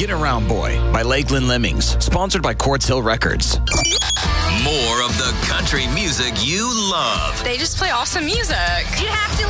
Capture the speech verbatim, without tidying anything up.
Get Around Boy by Lakeland Lemmings, sponsored by Quartz Hill Records. More of the country music you love. They just play awesome music. You have to